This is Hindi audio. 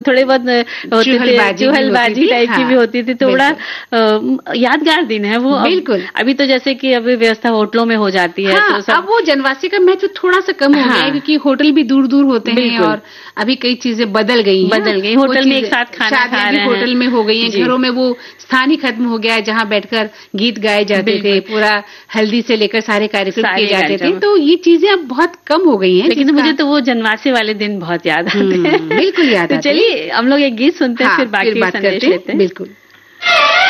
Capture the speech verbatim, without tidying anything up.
थोड़े बहुत होते थे, चुहलबाजी टाइप की भी होती थी, तो बड़ा यादगार दिन है वो। बिल्कुल। अभी तो जैसे कि अभी व्यवस्था होटलों में हो जाती है, हाँ, तो सब... अब वो जनवासी का महत्व थोड़ा सा कम हो गया है, क्योंकि होटल भी दूर दूर होते हैं और अभी कई चीजें बदल गई हैं। बदल गई, होटल में एक साथ खाना खा रहे हैं, होटल में हो गई है, घरों में वो स्थान ही खत्म हो गया है जहाँ बैठकर गीत गाए जाते थे, पूरा हल्दी से लेकर सारे कार्यक्रम किए जाते थे, तो ये चीजें अब बहुत कम हो गई हैं। लेकिन मुझे तो वो जनवासी वाले दिन बहुत याद आते हैं। बिल्कुल याद आते हैं। चलिए हम लोग एक गीत सुनते हैं, फिर बाकी संदेश लेते हैं। बिल्कुल।